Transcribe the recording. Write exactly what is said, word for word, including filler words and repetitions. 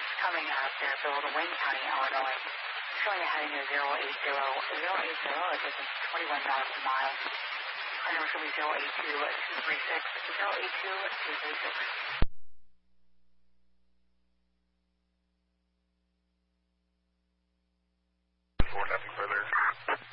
It's coming out of Fairfield, Wayne County, Illinois. Showing a heading of zero eight zero. zero eight zero is distance twenty-one thousand miles. Our number should be zero eight two two three six. zero eight two two three six.